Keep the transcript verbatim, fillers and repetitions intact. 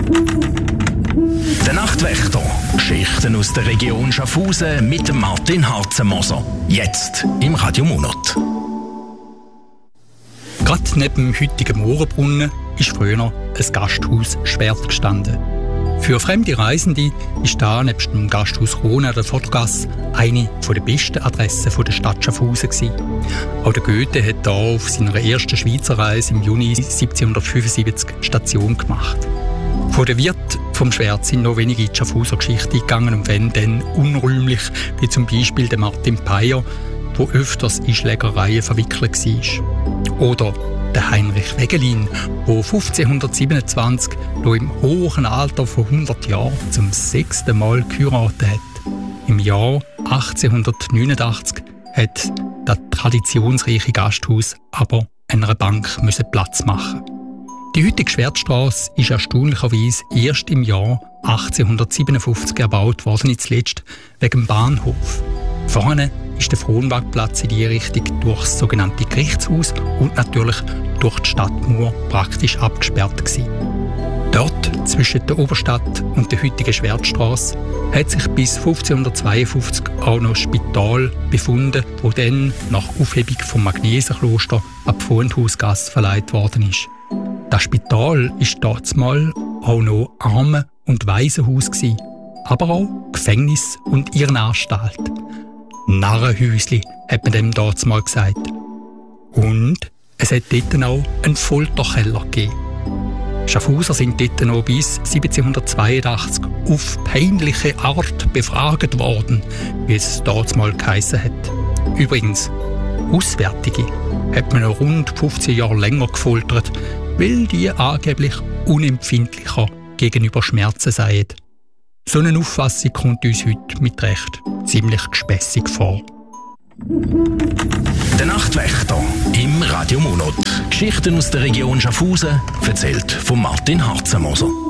Der Nachtwächter. Geschichten aus der Region Schaffhausen mit Martin Harzenmoser. Jetzt im Radio Monat. Gerade neben dem heutigen Mohrenbrunnen ist früher ein Gasthaus Schwert gestanden. Für fremde Reisende ist da nebst dem Gasthaus Rona der Fotogasse eine der besten Adressen der Stadt Schaffhausen gewesen. Auch der Goethe hat hier auf seiner ersten Schweizer Reise im Juni siebzehnhundertfünfundsiebzig Station gemacht. Von der Wirt vom Schwert sind noch wenige in die Schaffhauser Geschichte gegangen und wenn dann unrühmlich, wie zum Beispiel der Martin Peyer, der öfters in Schlägereien verwickelt war. Oder der Heinrich Wegelin, der fünfzehnhundertsiebenundzwanzig noch im hohen Alter von hundert Jahren zum sechsten Mal geheiratet hat. Im Jahr achtzehnhundertneunundachtzig hat das traditionsreiche Gasthaus aber einer Bank müssen Platz machen. Die heutige Schwertstrasse ist erstaunlicherweise erst im Jahr achtzehnhundertsiebenundfünfzig erbaut worden, nicht zuletzt wegen dem Bahnhof. Vorne ist der Fronwagplatz in die Richtung durch das sogenannte Gerichtshaus und natürlich durch die Stadtmauer praktisch abgesperrt gewesen. Dort, zwischen der Oberstadt und der heutigen Schwertstrasse, hat sich bis fünfzehnhundertzweiundfünfzig auch noch ein Spital befunden, wo dann nach Aufhebung vom Magnesenkloster ab Pfundhausgasse verleiht worden ist. Das Spital war dazumal auch noch Armen- und Waisenhaus gewesen, aber auch Gefängnis und Irrenanstalt. Narrenhäusli, hat man dem dazumal gesagt. Und es hat dort auch einen Folterkeller gegeben. Schaffhauser sind dort noch bis siebzehnhundertzweiundachtzig auf peinliche Art befragt worden, wie es dazumal geheissen hat. Übrigens, Auswärtige hat man noch rund fünfzehn Jahre länger gefoltert, weil die angeblich unempfindlicher gegenüber Schmerzen seien. So eine Auffassung kommt uns heute mit Recht ziemlich gespässig vor. Der Nachtwächter im Radio Monat. Geschichten aus der Region Schaffhausen, erzählt von Martin Harzenmoser.